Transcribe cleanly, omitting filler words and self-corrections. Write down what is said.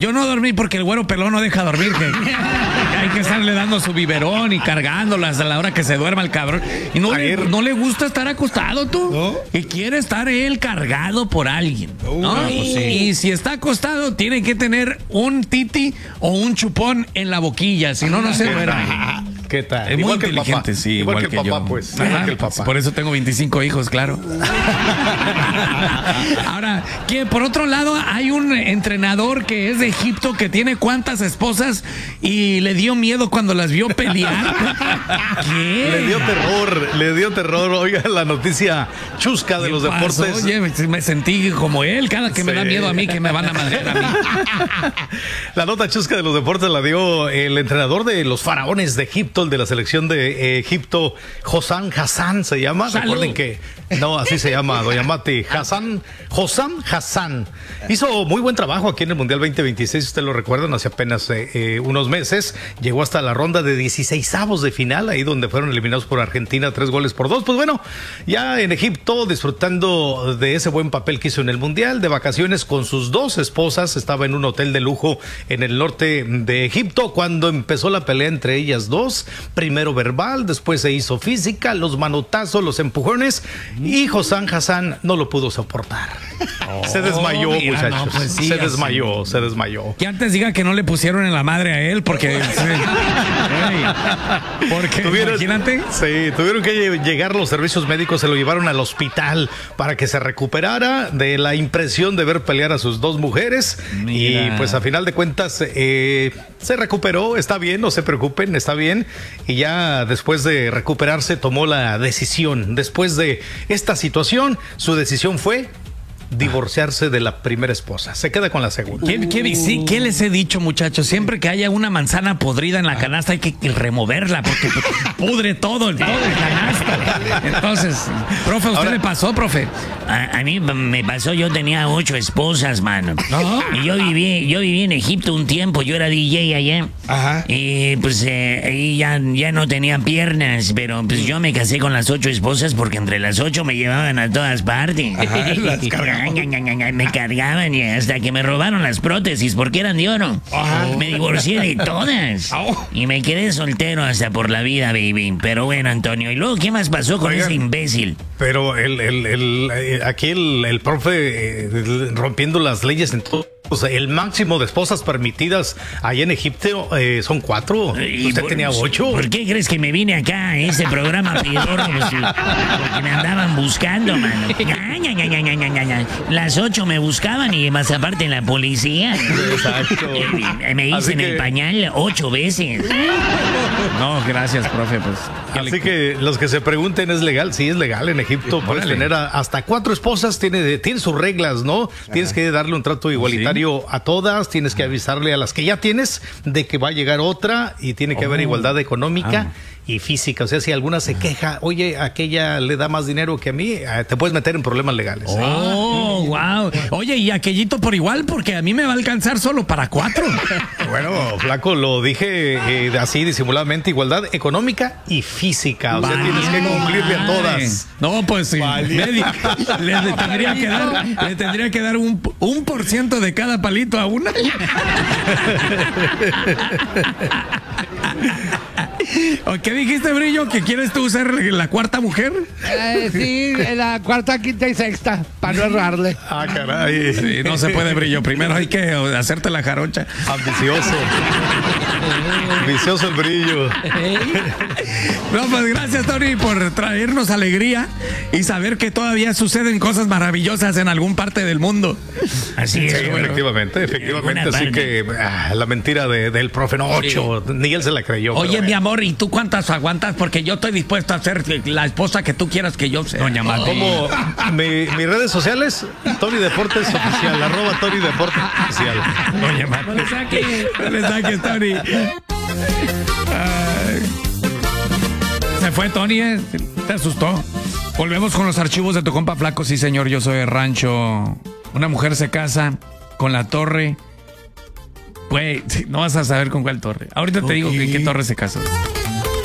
Yo no dormí porque el güero pelón no deja dormir, que hay que estarle dando su biberón y cargándolas a la hora que se duerma el cabrón. Y no le gusta estar acostado, tú. ¿No? Y quiere estar él cargado por alguien, ¿no? Pues sí. Y si está acostado, tiene que tener un titi o un chupón en la boquilla, si no, no se duerme. ¿Qué tal? Es muy inteligente, sí. Igual que el papá, yo. pues. Igual que el papá. Por eso tengo 25 hijos, claro. Ahora, que por otro lado, hay un entrenador que es de Egipto que tiene cuántas esposas y le dio miedo cuando las vio pelear. ¿Qué? Le dio terror. Oiga, la noticia chusca de los deportes. Oye, me sentí como él, cada que me da miedo a mí, que me van a madrear a mí. La nota chusca de los deportes la dio el entrenador de los faraones de Egipto, el de la selección de Egipto, Hossam Hassan se llama. ¡Salud! Recuerden que, no, así se llama, doña Mati, Hossam Hassan. Hizo muy buen trabajo aquí en el Mundial 2026, ustedes lo recuerdan, hace apenas unos meses. Llegó hasta la ronda de 16avos de final, ahí donde fueron eliminados por Argentina 3-2. Pues bueno, ya en Egipto, disfrutando de ese buen papel que hizo en el Mundial, de vacaciones con sus dos esposas, estaba en un hotel de lujo en el norte de Egipto, cuando empezó la pelea entre ellas dos. Primero verbal, después se hizo física, los manotazos, los empujones, y Hossam Hassan no lo pudo soportar. Se desmayó, muchachos. No, pues sí, se desmayó. Que antes diga que no le pusieron en la madre a él, porque imagínate. Sí, tuvieron que llegar los servicios médicos, se lo llevaron al hospital para que se recuperara de la impresión de ver pelear a sus dos mujeres. Mira. Y pues a final de cuentas se recuperó, está bien, no se preocupen, está bien. Y ya después de recuperarse tomó la decisión. Después de esta situación, su decisión fue divorciarse de la primera esposa. Se queda con la segunda. ¿Qué les he dicho, muchachos? Siempre que haya una manzana podrida en la canasta hay que removerla porque pudre todo el canasta. Entonces, profe, ¿usted le pasó, profe? A mí me pasó, yo tenía 8 esposas, mano. ¿No? Y yo viví en Egipto un tiempo, yo era DJ allá. Ajá. Y pues ahí ya no tenía piernas, pero pues yo me casé con las 8 esposas porque entre las 8 me llevaban a todas partes. Ajá, me cargaban y hasta que me robaron las prótesis porque eran de oro. Me divorcié de todas y me quedé soltero hasta por la vida, baby. Pero bueno, Antonio, ¿y luego qué más pasó con ese imbécil? Pero aquí el profe rompiendo las leyes en todo. O sea, el máximo de esposas permitidas allá en Egipto son 4. Usted tenía 8. ¿Por qué crees que me vine acá a ese programa pedorro? Porque me andaban buscando, mano. Las 8 me buscaban y más aparte la policía. Exacto. Me hice en el pañal 8 veces. No, gracias, profe. Pues, así que los que se pregunten, ¿es legal? Sí, es legal en Egipto. Puedes tener hasta 4 esposas. Tiene sus reglas, ¿no? Tienes que darle un trato igualitario a todas, tienes que avisarle a las que ya tienes de que va a llegar otra y tiene que haber igualdad económica y física. O sea, si alguna se queja, oye, aquella le da más dinero que a mí, te puedes meter en problemas legales. Wow. Oye, y aquellito por igual, porque a mí me va a alcanzar solo para 4. Bueno, flaco, lo dije así disimuladamente, igualdad económica y física. O sea, tienes que cumplirle a todas. No, pues sí. Le tendría que dar un % de cada palito a una. ¿Qué dijiste, Brillo? ¿Que quieres tú ser la cuarta mujer? Sí, la cuarta, quinta y sexta, para no errarle. Caray. Sí, no se puede, Brillo. Primero hay que hacerte la jarocha. Ambicioso. Ambicioso el Brillo. No, pues gracias, Tony, por traernos alegría y saber que todavía suceden cosas maravillosas en algún parte del mundo. Así es. Sí, efectivamente. Así que la mentira del profe, no, 8, ni él se la creyó. Oye, mi amor, ¿y tú cuántas aguantas? Porque yo estoy dispuesto a ser la esposa que tú quieras que yo sea. Doña Mati. Como mis redes sociales, Tony Deportes Oficial, @ Tony Deportes Oficial. Doña Mati. No le saques, Tony. Se fue Tony, te asustó. Volvemos con los archivos de tu compa Flaco. Sí, señor, yo soy de rancho. Una mujer se casa con la torre. Güey, no vas a saber con cuál torre. Ahorita te digo que qué torre se casó.